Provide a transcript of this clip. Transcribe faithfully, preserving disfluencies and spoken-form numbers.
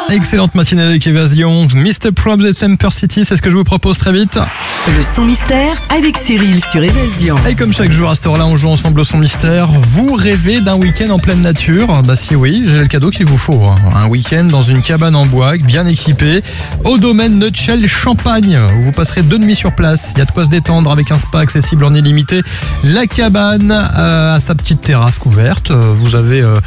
Excellente matinée avec Évasion. mister Probs et Temper City, c'est ce que je vous propose très vite. Le son mystère avec Cyril sur Évasion. Et comme chaque jour à cette heure-là, on joue ensemble au son mystère. Vous rêvez d'un week-end en pleine nature? Bah si oui, j'ai le cadeau qu'il vous faut. Un week-end dans une cabane en bois, bien équipée, au domaine Nutshell Champagne, où vous passerez deux nuits sur place. Il y a de quoi se détendre avec un spa accessible en illimité. La cabane euh, a sa petite terrasse couverte. Vous avez euh,